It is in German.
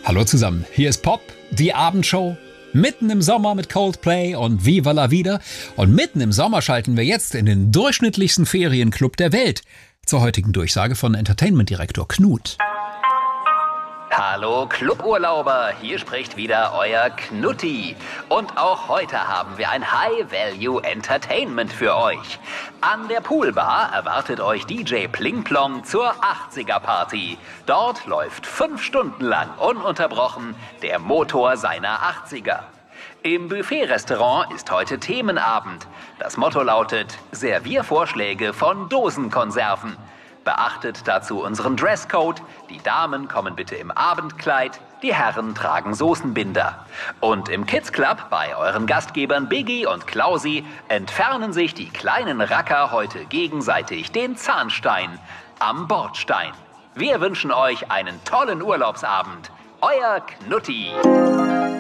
Hallo zusammen, hier ist Pop, die Abendshow, mitten im Sommer mit Coldplay und Viva la Vida. Und mitten im Sommer schalten wir jetzt in den durchschnittlichsten Ferienclub der Welt. Zur heutigen Durchsage von Entertainment-Direktor Knut. Hallo Cluburlauber, hier spricht wieder euer Knutti. Und auch heute haben wir ein High-Value-Entertainment für euch. An der Poolbar erwartet euch DJ Plingplong zur 80er-Party. Dort läuft 5 Stunden lang ununterbrochen der Motor seiner 80er. Im Buffet-Restaurant ist heute Themenabend. Das Motto lautet Serviervorschläge von Dosenkonserven. Beachtet dazu unseren Dresscode. Die Damen kommen bitte im Abendkleid, die Herren tragen Soßenbinder. Und im Kids Club bei euren Gastgebern Biggie und Klausi entfernen sich die kleinen Racker heute gegenseitig den Zahnstein am Bordstein. Wir wünschen euch einen tollen Urlaubsabend. Euer Knutti.